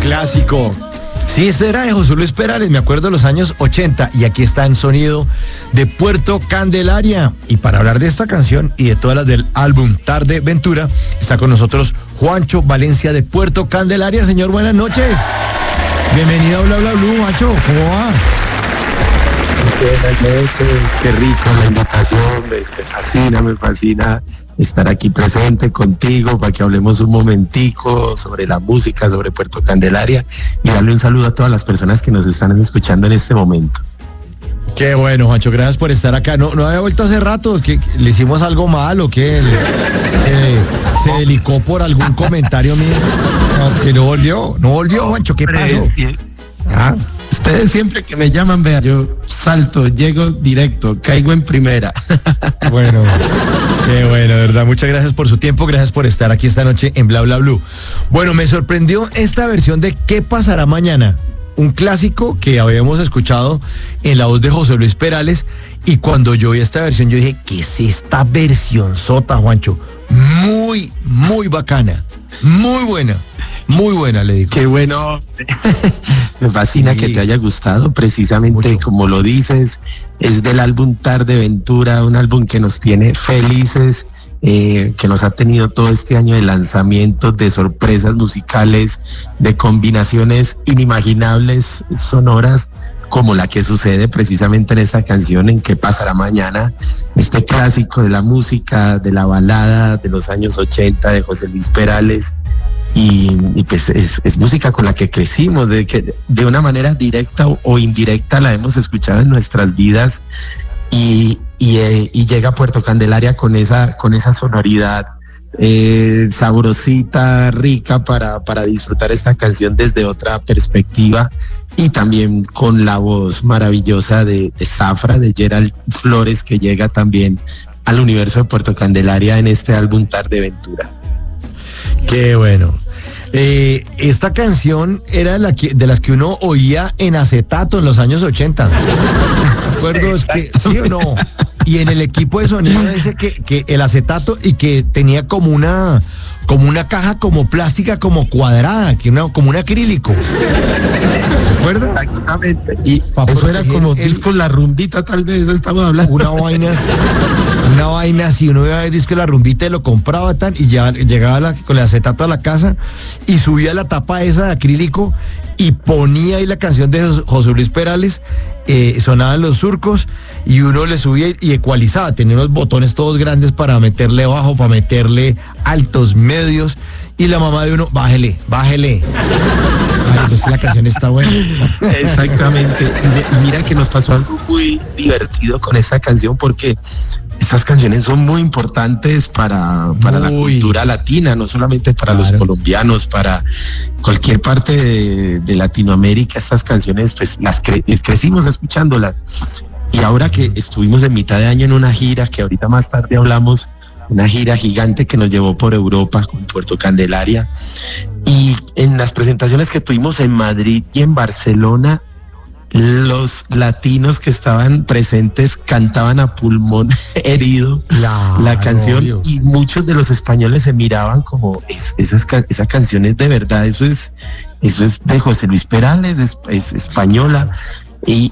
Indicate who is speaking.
Speaker 1: clásico. Sí, este era de José Luis Perales, me acuerdo de los años 80, y aquí está en sonido de Puerto Candelaria. Y para hablar de esta canción y de todas las del álbum Tarde Ventura, está con nosotros Juancho Valencia de Puerto Candelaria. Señor, buenas noches. Bienvenido a Bla Bla Blue, Juancho, ¿cómo va?
Speaker 2: Buenas noches, qué rico la invitación, me fascina estar aquí presente contigo para que hablemos un momentico sobre la música, sobre Puerto Candelaria, y darle un saludo a todas las personas que nos están escuchando en este momento.
Speaker 1: Qué bueno, Juancho, gracias por estar acá. No había vuelto hace rato, ¿que le hicimos algo mal o qué? ¿Se delicó por algún comentario mío? No, que no volvió, Juancho, ¿qué pasó?
Speaker 2: Ah, ustedes siempre que me llaman, vean, yo salto, llego directo, caigo en primera.
Speaker 1: Bueno, qué bueno, de verdad. Muchas gracias por su tiempo, gracias por estar aquí esta noche en Bla Bla Blue. Bueno, me sorprendió esta versión de ¿Qué pasará mañana? Un clásico que habíamos escuchado en la voz de José Luis Perales, y cuando yo vi esta versión yo dije, ¿qué es esta versión sota, Juancho? Muy, muy bacana, muy buena, le digo.
Speaker 2: Qué bueno. Me fascina que te haya gustado, precisamente mucho. Como lo dices, es del álbum Tarde Ventura, un álbum que nos tiene felices, que nos ha tenido todo este año de lanzamientos, de sorpresas musicales, de combinaciones inimaginables sonoras, como la que sucede precisamente en esta canción, en ¿Qué pasará mañana? Este clásico de la música, de la balada de los años 80 de José Luis Perales. Y pues es música con la que crecimos, de una manera directa o indirecta la hemos escuchado en nuestras vidas, y llega a Puerto Candelaria con esa sonoridad sabrosita, rica para disfrutar esta canción desde otra perspectiva, y también con la voz maravillosa de Zafra, de Gerald Flores, que llega también al universo de Puerto Candelaria en este álbum Tarde Ventura.
Speaker 1: Qué bueno. Esta canción era de las que uno oía en acetato en los años 80. ¿De acuerdo? Es que, ¿sí o no? Y en el equipo de sonido dice que el acetato, y que tenía como una caja como plástica, como cuadrada, como un acrílico. ¿De acuerdo?
Speaker 2: Exactamente. Y eso era como disco La Rumbita, tal vez estamos hablando. Una
Speaker 1: vaina así, uno iba a ver disco La Rumbita y lo compraba y llegaba con el acetato a la casa y subía la tapa esa de acrílico y ponía ahí la canción de José Luis Perales, sonaban los surcos y uno le subía y ecualizaba, tenía unos botones todos grandes para meterle bajo, para meterle altos, medios, y la mamá de uno, bájele. Ay, pues la canción está buena.
Speaker 2: Exactamente. Mira que nos pasó algo muy divertido con esta canción, porque estas canciones son muy importantes para la cultura latina, no solamente para los colombianos, para cualquier parte de Latinoamérica. Estas canciones pues crecimos escuchándolas, y ahora que estuvimos en mitad de año en una gira, que ahorita más tarde hablamos, una gira gigante que nos llevó por Europa con Puerto Candelaria, y en las presentaciones que tuvimos en Madrid y en Barcelona, los latinos que estaban presentes cantaban a pulmón herido la canción, Dios. Y muchos de los españoles se miraban como esa canción es de verdad, eso es de José Luis Perales, es española, y